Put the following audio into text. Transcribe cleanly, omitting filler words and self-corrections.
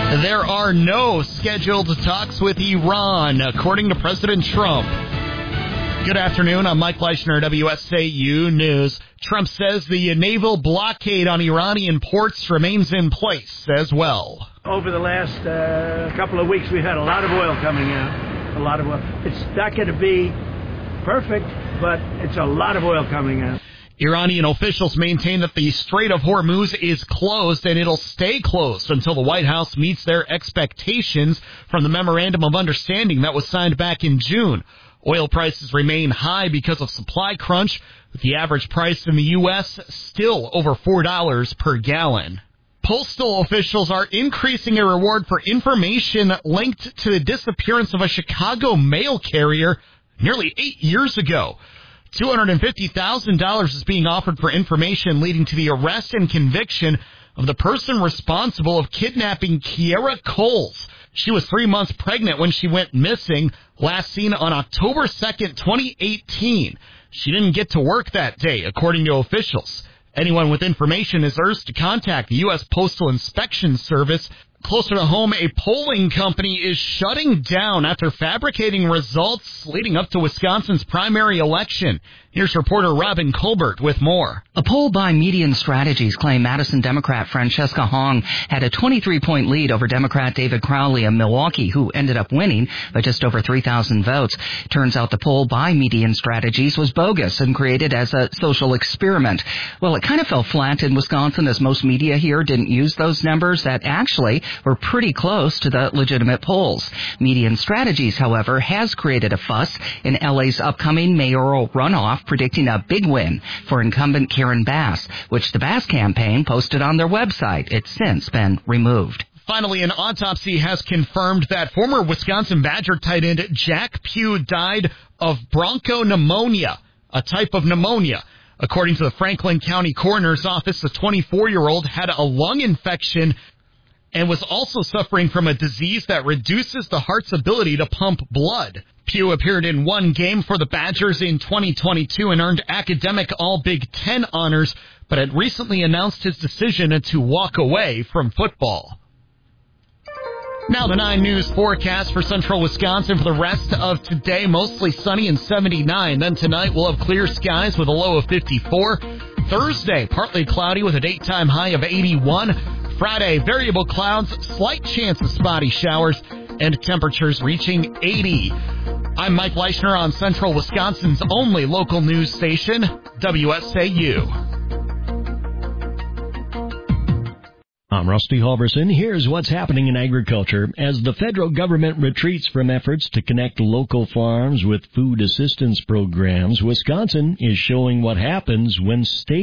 There are no scheduled talks with Iran, according to President Trump. Good afternoon. I'm Mike Fleischner, WSAU News. Trump says the naval blockade on Iranian ports remains in place as well. Over the last couple of weeks, we've had a lot of oil coming out. A lot of oil. It's not going to be perfect, but it's a lot of oil coming out. Iranian officials maintain that the Strait of Hormuz is closed and it'll stay closed until the White House meets their expectations from the Memorandum of Understanding that was signed back in June. Oil prices remain high because of supply crunch, with the average price in the U.S. still over $4 per gallon. Postal officials are increasing a reward for information linked to the disappearance of a Chicago mail carrier nearly 8 years ago. $250,000 is being offered for information leading to the arrest and conviction of the person responsible of kidnapping Kiera Coles. She was 3 months pregnant when she went missing, last seen on October 2nd, 2018. She didn't get to work that day, according to officials. Anyone with information is urged to contact the U.S. Postal Inspection Service. Closer to home, a polling company is shutting down after fabricating results leading up to Wisconsin's primary election. Here's reporter Robin Colbert with more. A poll by Median Strategies claimed Madison Democrat Francesca Hong had a 23-point lead over Democrat David Crowley of Milwaukee, who ended up winning by just over 3,000 votes. Turns out the poll by Median Strategies was bogus and created as a social experiment. Well, it kind of fell flat in Wisconsin as most media here didn't use those numbers that actually were pretty close to the legitimate polls. Median Strategies, however, has created a fuss in LA's upcoming mayoral runoff, predicting a big win for incumbent Karen Bass, which the Bass campaign posted on their website. It's since been removed. Finally, an autopsy has confirmed that former Wisconsin Badger tight end Jack Pugh died of bronchopneumonia, a type of pneumonia. According to the Franklin County Coroner's Office, the 24-year-old had a lung infection and was also suffering from a disease that reduces the heart's ability to pump blood. Pugh appeared in one game for the Badgers in 2022 and earned academic All-Big Ten honors, but had recently announced his decision to walk away from football. Now the 9 News forecast for central Wisconsin for the rest of today. Mostly sunny and 79. Then tonight we'll have clear skies with a low of 54. Thursday, partly cloudy with a daytime high of 81. Friday, variable clouds, slight chance of spotty showers, and temperatures reaching 80. I'm Mike Fleischner on Central Wisconsin's only local news station, WSAU. I'm Rusty Halverson. Here's what's happening in agriculture. As the federal government retreats from efforts to connect local farms with food assistance programs, Wisconsin is showing what happens when state